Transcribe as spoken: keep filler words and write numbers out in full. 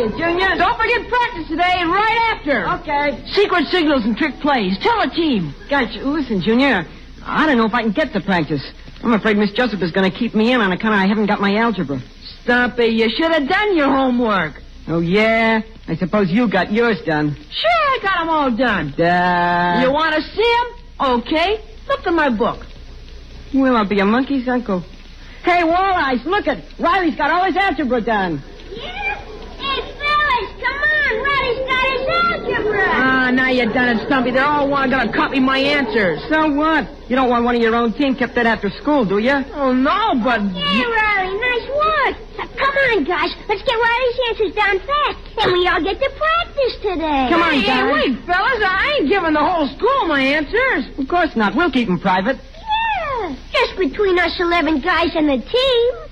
you, Junior. Don't forget practice today and right after. Okay. Secret signals and trick plays. Tell the team. Gotcha. Listen, Junior, I don't know if I can get to practice. I'm afraid Miss Jessup is going to keep me in on account of I haven't got my algebra. Stop it. You should have done your homework. Oh, yeah? I suppose you got yours done. Sure, I got them all done. Duh. You want to see them? Okay. Look at my book. Well, I'll be a monkey's uncle. Hey, Walleyes, look it. Riley's got all his algebra done. Yeah? Hey, fellas, come on. Riley's got his algebra. Ah, now you done it, Stumpy. They're all going to copy my answers. So what? You don't want one of your own team kept that after school, do you? Oh, no, but... Yeah, Riley, nice work. Uh, come on, guys. Let's get Riley's answers down fast. And we all get to practice today. Come on, Hey, guys. hey, wait, fellas. I ain't giving the whole school my answers. Of course not. We'll keep them private. Yeah, just between us eleven guys and the team.